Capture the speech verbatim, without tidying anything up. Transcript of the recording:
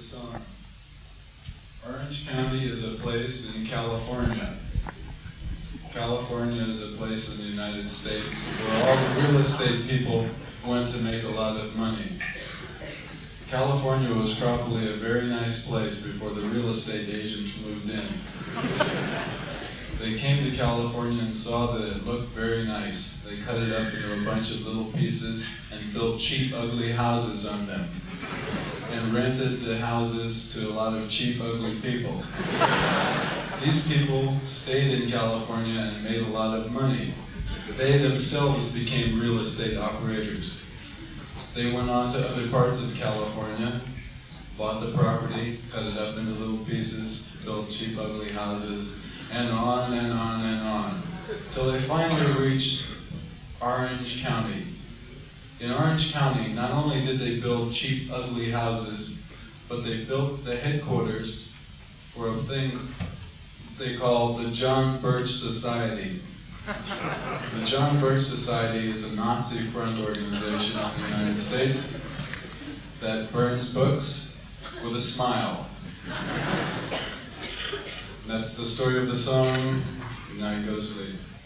song. Orange County is a place in California. California is a place in the United States where all the real estate people went to make a lot of money. California was probably a very nice place before the real estate agents moved in. They came to California and saw that it looked very nice. They cut it up into a bunch of little pieces and built cheap, ugly houses on them, and rented the houses to a lot of cheap, ugly people. These people stayed in California and made a lot of money. They themselves became real estate operators. They went on to other parts of California, bought the property, cut it up into little pieces, built cheap, ugly houses, and on and on and on, till they finally reached Orange County. In Orange County, not only did they build cheap, ugly houses, but they built the headquarters for a thing they called the John Birch Society. The John Birch Society is a Nazi front organization in the United States that burns books with a smile. That's the story of the song. Good night, go to sleep.